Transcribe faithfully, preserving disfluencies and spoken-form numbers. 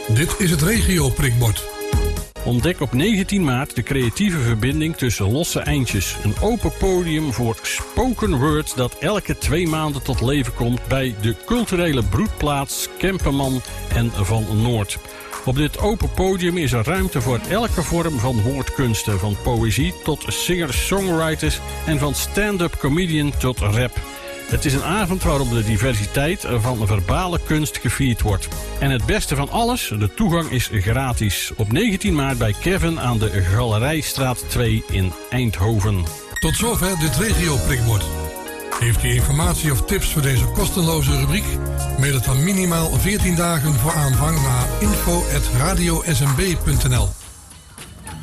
Dit is het regio-prikbord. Ontdek op negentien maart de creatieve verbinding tussen losse eindjes. Een open podium voor spoken word dat elke twee maanden tot leven komt bij de culturele broedplaats Kempenman en Van Noord. Op dit open podium is er ruimte voor elke vorm van woordkunsten, van poëzie tot singer-songwriters en van stand-up comedian tot rap. Het is een avond waarop de diversiteit van verbale kunst gevierd wordt. En het beste van alles, de toegang is gratis. Op negentien maart bij Kevin aan de Galerijstraat twee in Eindhoven. Tot zover dit regio-prikbord. Heeft u informatie of tips voor deze kostenloze rubriek? Mail het dan minimaal veertien dagen voor aanvang naar info at radio s m b punt n l.